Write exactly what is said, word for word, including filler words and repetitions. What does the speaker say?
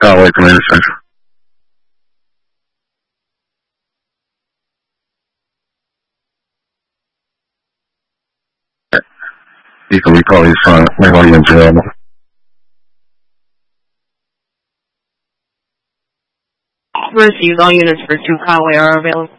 Callaway Command Center. You can recall his son, my audience available. Received. All units for two Callaway are available.